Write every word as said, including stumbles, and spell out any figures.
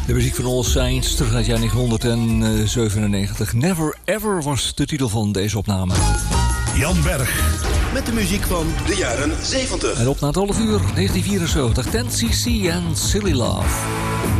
De muziek van All Saints, terug uit jaar negentien zevenennegentig. Never Ever was de titel van deze opname. Jan Berg. Met de muziek van de jaren zeventig. En op na het half uur, negentien vierenzeventig, ten C C en Silly Love.